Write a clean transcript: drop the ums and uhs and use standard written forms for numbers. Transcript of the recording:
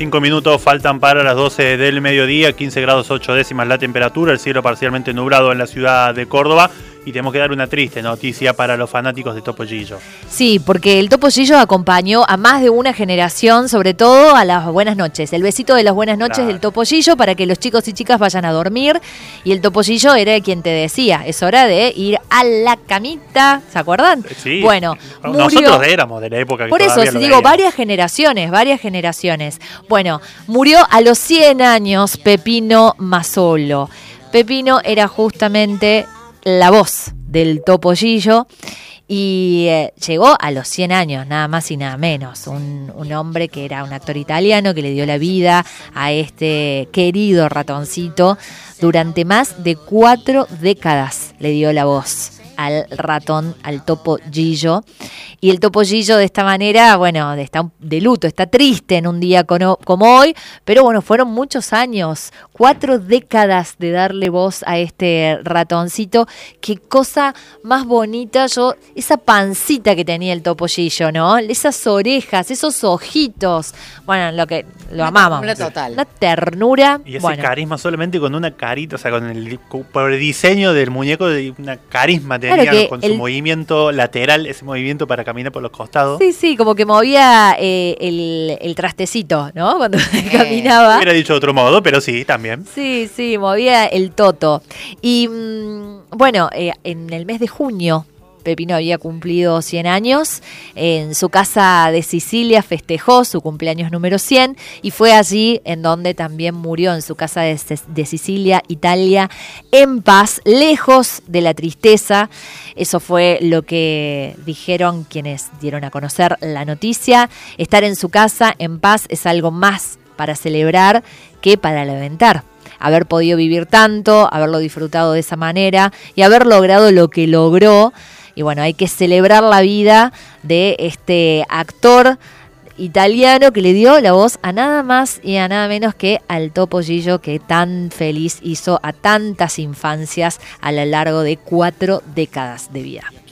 5 minutos faltan para las 12 del mediodía, 15 grados 8 décimas la temperatura, el cielo parcialmente nublado en la ciudad de Córdoba. Y tenemos que dar una triste noticia para los fanáticos de Topollillo. Sí, porque el Topollillo acompañó a más de una generación, sobre todo a las buenas noches. El besito de las buenas noches, claro, del Topollillo para que los chicos y chicas vayan a dormir. Y el Topollillo era quien te decía, es hora de ir a la camita. ¿Se acuerdan? Sí. Bueno, nosotros éramos de la época que por eso digo, veíamos. varias generaciones. Bueno, murió a los 100 años Pepino Mazzolo. Pepino era justamente la voz del Topollillo y llegó a los 100 años, nada más y nada menos. Un hombre que era un actor italiano que le dio la vida a este querido ratoncito. Durante más de 4 décadas le dio la voz al ratón, al Topollillo. Y el Topollillo de esta manera, bueno, está de luto, está triste en un día como hoy, pero bueno, fueron muchos años, 4 décadas de darle voz a este ratoncito. Qué cosa más bonita, esa pancita que tenía el Topollillo, ¿no? Esas orejas, esos ojitos, bueno, lo amamos. Una ternura. Y ese carisma solamente con una carita, o sea, por el diseño del muñeco, una carisma tenía, claro, con su movimiento lateral, ese movimiento para caminar por los costados. Sí, como que movía el trastecito, ¿no? Cuando caminaba. Hubiera dicho de otro modo, pero sí, también. Sí, movía el toto. Y bueno, en el mes de junio, Pepino había cumplido 100 años. En su casa de Sicilia festejó su cumpleaños número 100 y fue allí en donde también murió, en su casa de Sicilia, Italia, en paz, lejos de la tristeza. Eso fue lo que dijeron quienes dieron a conocer la noticia. Estar en su casa en paz es algo más para celebrar que para lamentar. Haber podido vivir tanto, haberlo disfrutado de esa manera y haber logrado lo que logró. Y bueno, hay que celebrar la vida de este actor italiano que le dio la voz a nada más y a nada menos que al Topollillo, que tan feliz hizo a tantas infancias a lo largo de 4 décadas de vida.